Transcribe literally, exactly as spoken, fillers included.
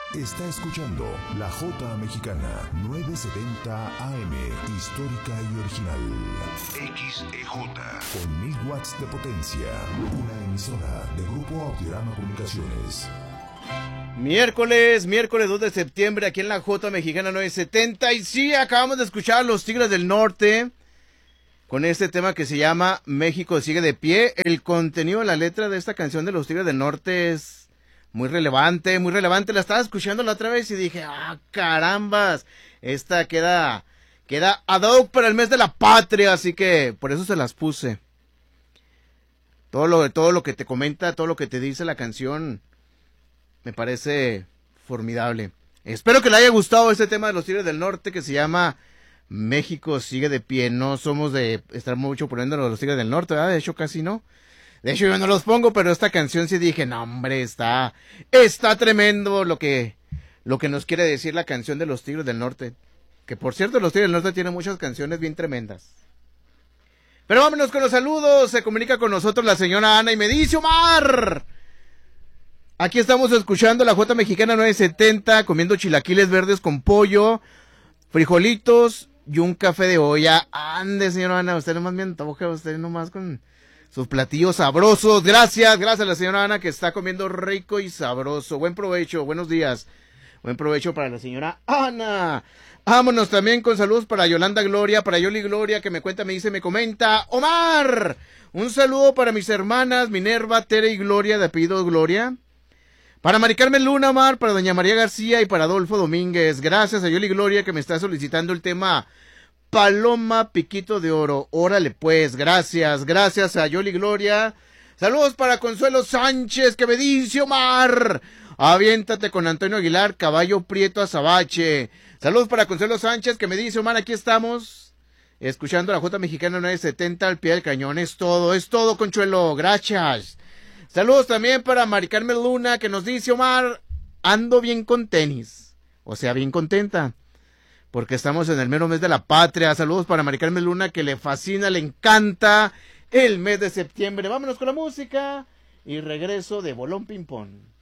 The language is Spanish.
Está escuchando La Jota Mexicana, novecientos setenta A M, histórica y original. X E J, con mil watts de potencia. Una emisora de Grupo Audiorama Comunicaciones. Miércoles, miércoles dos de septiembre, aquí en La Jota Mexicana novecientos setenta. Y sí, acabamos de escuchar a los Tigres del Norte con este tema que se llama México sigue de pie. El contenido de la letra de esta canción de los Tigres del Norte es muy relevante, muy relevante. La estaba escuchando la otra vez y dije, ah, carambas, esta queda, queda ad hoc para el mes de la patria, así que por eso se las puse. Todo lo, todo lo que te comenta, todo lo que te dice la canción, me parece formidable. Espero que le haya gustado este tema de los Tigres del Norte que se llama México sigue de pie. No somos de estar mucho poniéndolo a los Tigres del Norte, ¿verdad? De hecho, casi no. De hecho, yo no los pongo, pero esta canción sí dije, no, hombre, está, está tremendo lo que, lo que nos quiere decir la canción de los Tigres del Norte. Que por cierto, los Tigres del Norte tienen muchas canciones bien tremendas. Pero vámonos con los saludos. Se comunica con nosotros la señora Ana y me dice, Omar, aquí estamos escuchando La Jota Mexicana novecientos setenta, comiendo chilaquiles verdes con pollo, frijolitos y un café de olla. Ande, señora Ana, usted nomás me antoja, usted nomás con sus platillos sabrosos. Gracias, gracias a la señora Ana que está comiendo rico y sabroso. Buen provecho, buenos días. Buen provecho para la señora Ana. Vámonos también con saludos para Yolanda Gloria, para Yoli Gloria, que me cuenta, me dice, me comenta, Omar, un saludo para mis hermanas Minerva, Tere y Gloria, de apellido Gloria. Para Mari Carmen Luna, Omar, para doña María García y para Adolfo Domínguez. Gracias a Yoli Gloria que me está solicitando el tema Paloma Piquito de Oro. Órale pues, gracias, gracias a Yoli Gloria. Saludos para Consuelo Sánchez que me dice, Omar, aviéntate con Antonio Aguilar, Caballo Prieto Azabache. Saludos para Consuelo Sánchez que me dice, Omar, aquí estamos escuchando La Jota Mexicana novecientos setenta al pie del cañón. Es todo, es todo, Consuelo, gracias. Saludos también para Mari Carmen Luna que nos dice, Omar, ando bien con tenis, o sea, bien contenta, porque estamos en el mero mes de la patria. Saludos para Mari Carmen Luna que le fascina, le encanta el mes de septiembre. Vámonos con la música y regreso de Bolón Ping Pong.